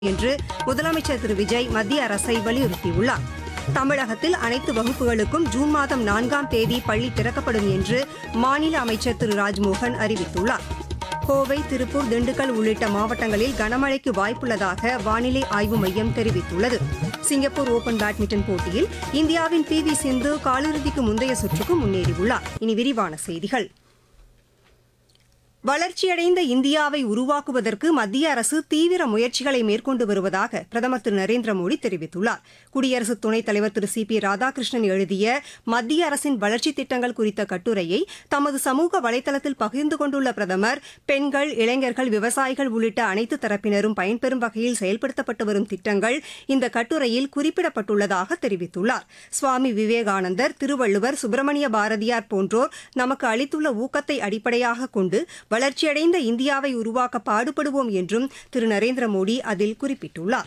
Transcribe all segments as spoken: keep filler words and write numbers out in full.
என்று முதலமைச்சர் திரு விஜய் மத்திய அரசை வலியுறுத்தியுள்ளார். தமிழகத்தில் அனைத்து வகுப்புகளுக்கும் ஜூன் மாதம் நான்காம் தேதி பள்ளி திறக்கப்படும் என்று மாநில அமைச்சர் திரு ராஜ்மோகன் அறிவித்துள்ளார். கோவை, திருப்பூர், திண்டுக்கல் உள்ளிட்ட மாவட்டங்களில் கனமழைக்கு வாய்ப்புள்ளதாக வானிலை ஆய்வு மையம் தெரிவித்துள்ளது. சிங்கப்பூர் ஓபன் பேட்மிண்டன் போட்டியில் இந்தியாவின் பி வி சிந்து காலிறுதிக்கு முந்தைய சுற்றுக்கு முன்னேறியுள்ளார். இனி விரிவான செய்திகள். வளர்ச்சியடைந்த இந்தியாவை உருவாக்குவதற்கு மத்திய அரசு தீவிர முயற்சிகளை மேற்கொண்டு வருவதாக பிரதமர் திரு நரேந்திர மோடி தெரிவித்துள்ளார். குடியரசு துணைத் தலைவர் திரு சி பி ராதாகிருஷ்ணன் எழுதிய மத்திய அரசின் வளர்ச்சித் திட்டங்கள் குறித்த கட்டுரையை தமது சமூக வலைதளத்தில் பகிர்ந்து கொண்டுள்ள பிரதமர், பெண்கள், இளைஞர்கள், விவசாயிகள் உள்ளிட்ட அனைத்து தரப்பினரும் பயன்பெறும் வகையில் செயல்படுத்தப்பட்டு வரும் திட்டங்கள் இந்த கட்டுரையில் குறிப்பிடப்பட்டுள்ளதாக தெரிவித்துள்ளார். சுவாமி விவேகானந்தர், திருவள்ளுவர், சுப்பிரமணிய பாரதியார் போன்றோர் நமக்கு அளித்துள்ள ஊக்கத்தை அடிப்படையாக கொண்டு வளர்ச்சியடைந்த இந்தியாவை உருவாக்க பாடுபடுவோம் என்றும் திரு நரேந்திர மோடி அதில் குறிப்பிட்டுள்ளார்.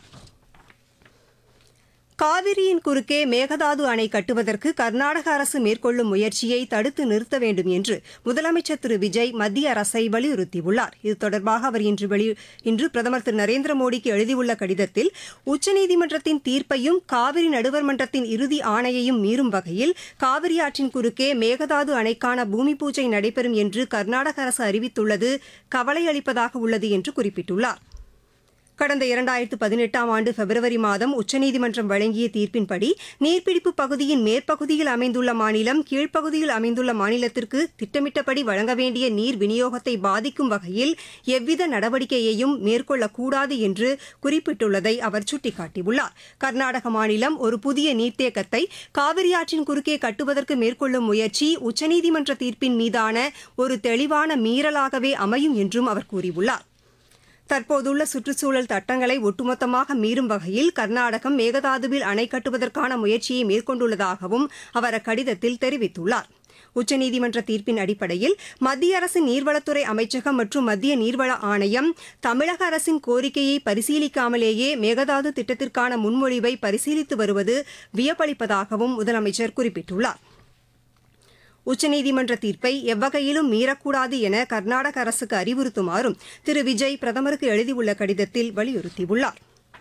காவிரியின் குறுக்கே மேகதாது அணை கட்டுவதற்கு கர்நாடக அரசு மேற்கொள்ளும் முயற்சியை தடுத்து நிறுத்த வேண்டும் என்று முதலமைச்சர் திரு விஜய் மத்திய அரசை வலியுறுத்தியுள்ளார். இது தொடர்பாக அவர் இன்று வெளி இன்று பிரதமர் திரு நரேந்திர மோடிக்கு எழுதியுள்ள கடிதத்தில், உச்சநீதிமன்றத்தின் தீர்ப்பையும் காவிரி நடுவர் மன்றத்தின் இறுதி ஆணையையும் மீறும் வகையில் காவிரி ஆற்றின் குறுக்கே மேகதாது அணைக்கான பூமி பூஜை நடைபெறும் என்று கர்நாடக அரசு அறிவித்துள்ளது கவலை அளிப்பதாக உள்ளது என்று குறிப்பிட்டுள்ளார். கடந்த இரண்டாயிரத்து பதினெட்டாம் ஆண்டு பிப்ரவரி மாதம் உச்சநீதிமன்றம் வழங்கிய தீர்ப்பின்படி நீர்பிடிப்பு பகுதியின் மேற்பகுதியில் அமைந்துள்ள மாநிலம் கீழ்ப்பகுதியில் அமைந்துள்ள மாநிலத்திற்கு திட்டமிட்டபடி வழங்க வேண்டிய நீர் விநியோகத்தை பாதிக்கும் வகையில் எவ்வித நடவடிக்கையையும் மேற்கொள்ளக்கூடாது என்று குறிப்பிட்டுள்ளதை அவர் சுட்டிக்காட்டியுள்ளார். கர்நாடக மாநிலம் ஒரு புதிய நீர்த்தேக்கத்தை காவிரி ஆற்றின் குறுக்கே கட்டுவதற்கு மேற்கொள்ளும் முயற்சி உச்சநீதிமன்ற தீர்ப்பின் மீதான ஒரு தெளிவான மீறலாகவே அமையும் என்றும் அவர் கூறியுள்ளார். தற்போதுள்ள சுற்றுச்சூழல் சட்டங்களை ஒட்டுமொத்தமாக மீறும் வகையில் கர்நாடகம் மேகதாதுவில் அணை கட்டுவதற்கான முயற்சியை மேற்கொண்டுள்ளதாகவும் அவர் அக்கடிதத்தில் தெரிவித்துள்ளார். உச்சநீதிமன்ற தீர்ப்பின் அடிப்படையில் மத்திய அரசின் நீர்வளத்துறை அமைச்சகம் மற்றும் மத்திய நீர்வள ஆணையம் தமிழக அரசின் கோரிக்கையை பரிசீலிக்காமலேயே மேகதாது திட்டத்திற்கான முன்மொழிவை பரிசீலித்து வருவது வியப்பளிப்பதாகவும் முதலமைச்சர் குறிப்பிட்டுள்ளார். உச்சநீதிமன்ற தீர்ப்பை எவ்வகையிலும் மீறக்கூடாது என கர்நாடக அரசுக்கு அறிவுறுத்துமாறும் திரு விஜய் பிரதமருக்கு எழுதியுள்ள கடிதத்தில் வலியுறுத்தியுள்ளார்.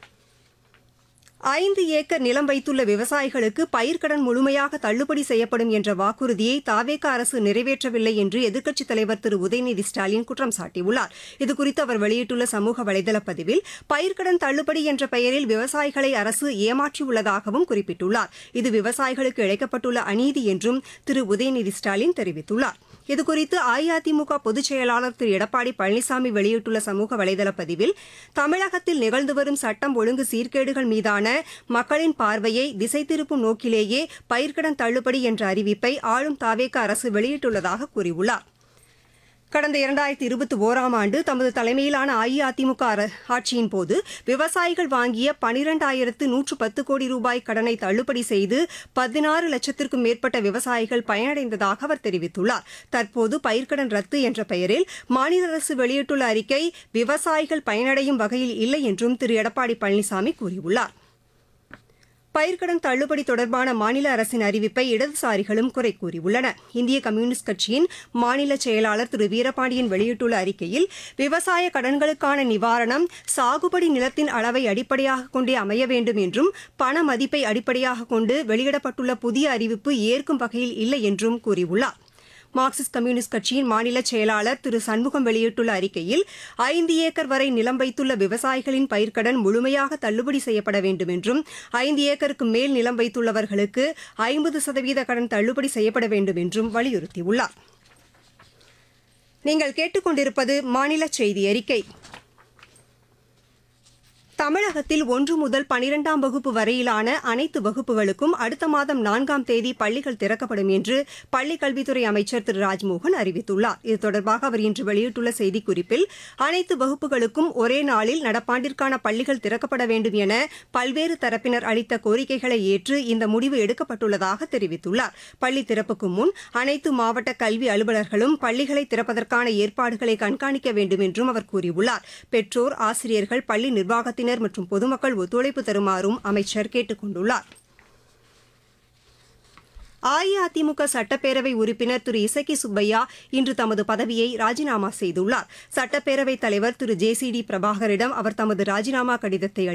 ஐந்து ஏக்கர் நிலம் வைத்துள்ள விவசாயிகளுக்கு பயிர்க்கடன் முழுமையாக தள்ளுபடி செய்யப்படும் என்ற வாக்குறுதியை தாவேகா அரசு நிறைவேற்றவில்லை என்று எதிர்க்கட்சித் தலைவர் திரு உதயநிதி ஸ்டாலின் குற்றம் சாட்டியுள்ளார். இதுகுறித்து அவர் வெளியிட்டுள்ள சமூக வலைதள பதிவில், பயிர்க்கடன் தள்ளுபடி என்ற பெயரில் விவசாயிகளை அரசு ஏமாற்றியுள்ளதாகவும் குறிப்பிட்டுள்ளார். இது விவசாயிகளுக்கு இழைக்கப்பட்டுள்ள அநீதி என்றும் திரு உதயநிதி ஸ்டாலின் தெரிவித்துள்ளார். இதுகுறித்து அஇஅதிமுக பொதுச் செயலாளர் திரு எடப்பாடி பழனிசாமி வெளியிட்டுள்ள சமூக வலைதள பதிவில், தமிழகத்தில் நிகழ்ந்து வரும் சட்டம் ஒழுங்கு சீர்கேடுகள் மீதான மக்களின் பார்வையை திசை திருப்பும் நோக்கிலேயே பயிர்க்கடன் தள்ளுபடி என்ற அறிவிப்பை ஆளும் தாவேகா அரசு வெளியிட்டுள்ளதாக கூறியுள்ளார். கடந்த இரண்டாயிரத்தி இருபத்தி ஓராம் ஆண்டு தமது தலைமையிலான அஇஅதிமுக ஆட்சியின்போது விவசாயிகள் வாங்கிய பனிரெண்டாயிரத்து நூற்று பத்து கோடி ரூபாய் கடனை தள்ளுபடி செய்து பதினாறு லட்சத்திற்கும் மேற்பட்ட விவசாயிகள் பயனடைந்ததாக அவர் தெரிவித்துள்ளார். தற்போது பயிர்க்கடன் ரத்து என்ற பெயரில் மாநில அரசு வெளியிட்டுள்ள அறிக்கை விவசாயிகள் பயனடையும் வகையில் இல்லை என்றும் திரு எடப்பாடி பழனிசாமி கூறியுள்ளார். பயிர்க்கடன் தள்ளுபடி தொடர்பான மாநில அரசின் அறிவிப்பை இடதுசாரிகளும் குறை கூறியுள்ளன. இந்திய கம்யூனிஸ்ட் கட்சியின் மாநில செயலாளர் திரு வீரபாண்டியன் வெளியிட்டுள்ள அறிக்கையில், விவசாய கடன்களுக்கான நிவாரணம் சாகுபடி நிலத்தின் அளவை அடிப்படையாக கொண்டே அமைய வேண்டும் என்றும், பண மதிப்பை அடிப்படையாக கொண்டு வெளியிடப்பட்டுள்ள புதிய அறிவிப்பு ஏற்கும் வகையில் இல்லை என்றும் கூறியுள்ளார். மார்க்சிஸ்ட் கம்யூனிஸ்ட் கட்சியின் மாநில செயலாளர் திரு சண்முகம் வெளியிட்டுள்ள அறிக்கையில், ஐந்து ஏக்கர் வரை நிலம் வைத்துள்ள விவசாயிகளின் பயிர்க்கடன் முழுமையாக தள்ளுபடி செய்யப்பட வேண்டும் என்றும், ஐந்து ஏக்கருக்கு மேல் நிலம் வைத்துள்ளவர்களுக்கு ஐம்பது சதவீத கடன் தள்ளுபடி செய்யப்பட வேண்டும் என்றும் வலியுறுத்தியுள்ளார். நீங்கள் கேட்டுக்கொண்டிருப்பது மாநில செய்தி அறிக்கை. தமிழகத்தில் ஒன்று முதல் பனிரெண்டாம் வகுப்பு வரையிலான அனைத்து வகுப்புகளுக்கும் அடுத்த மாதம் நான்காம் தேதி பள்ளிகள் திறக்கப்படும் என்று பள்ளிக் கல்வித்துறை அமைச்சர் திரு ராஜ்மோகன் அறிவித்துள்ளார். இது தொடர்பாக அவர் இன்று வெளியிட்டுள்ள செய்திக்குறிப்பில், அனைத்து வகுப்புகளுக்கும் ஒரே நாளில் நடப்பாண்டிற்கான பள்ளிகள் திறக்கப்பட வேண்டும் என பல்வேறு தரப்பினர் அளித்த கோரிக்கைகளை ஏற்று இந்த முடிவு எடுக்கப்பட்டுள்ளதாக தெரிவித்துள்ளார். பள்ளி திறப்புக்கு முன் அனைத்து மாவட்ட கல்வி அலுவலர்களும் பள்ளிகளை திறப்பதற்கான ஏற்பாடுகளை கண்காணிக்க வேண்டும் என்றும் அவர் கூறியுள்ளார். பெற்றோர், ஆசிரியர்கள், பள்ளி நிர்வாகத்தினர் மற்றும் பொதுமக்கள் ஒத்துழைப்பு தருமாறும் அமைச்சர் கேட்டுக் கொண்டுள்ளார். அஇஅதிமுக சட்டப்பேரவை உறுப்பினர் திரு இசக்கி சுப்பையா இன்று தமது பதவியை ராஜினாமா செய்துள்ளார். சட்டப்பேரவைத் தலைவர் திரு ஜே சி டி பிரபாகரிடம் அவர் தமது ராஜினாமா கடிதத்தை